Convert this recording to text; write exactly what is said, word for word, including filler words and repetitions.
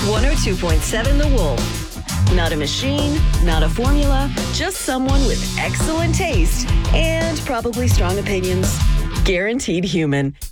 one oh two point seven The Wolf. Not a machine, not a formula, just someone with excellent taste and probably strong opinions. Guaranteed human.